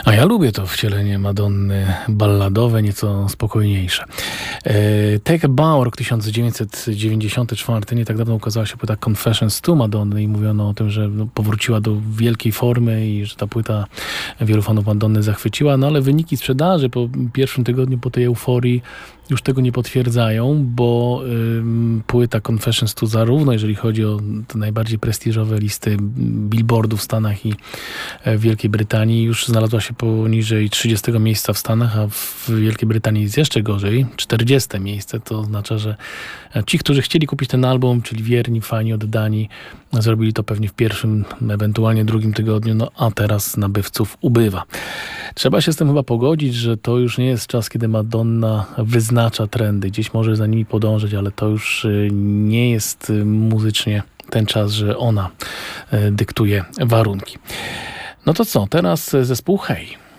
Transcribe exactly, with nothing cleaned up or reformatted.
A ja lubię to wcielenie Madonny balladowe, nieco spokojniejsze. E, Take a Bow, rok tysiąc dziewięćset dziewięćdziesiąty czwarty. Nie tak dawno ukazała się płyta Confessions to Madonny i mówiono o tym, że no, powróciła do wielkiej formy i że ta płyta wielu fanów Madonny zachwyciła, no ale wyniki sprzedaży po pierwszym tygodniu po tej euforii już tego nie potwierdzają, bo ym, płyta Confessions to zarówno jeżeli chodzi o te najbardziej prestiżowe listy billboardów w Stanach i w Wielkiej Brytanii już znalazła się poniżej trzydziestego miejsca w Stanach, a w Wielkiej Brytanii jest jeszcze gorzej, czterdzieste miejsce. To oznacza, że ci, którzy chcieli kupić ten album, czyli wierni, fani, oddani, zrobili to pewnie w pierwszym, ewentualnie drugim tygodniu, no a teraz nabywców ubywa. Trzeba się z tym chyba pogodzić, że to już nie jest czas, kiedy Madonna wyznacza trendy. Gdzieś może za nimi podążać, ale to już nie jest muzycznie ten czas, że ona dyktuje warunki. No to co, teraz zespół Hey.